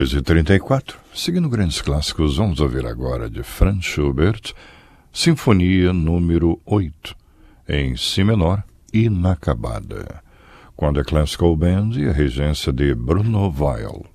234. Seguindo grandes clássicos, vamos ouvir agora de Franz Schubert, Sinfonia número 8, em Si menor, inacabada, com a The Classical Band e a regência de Bruno Weil.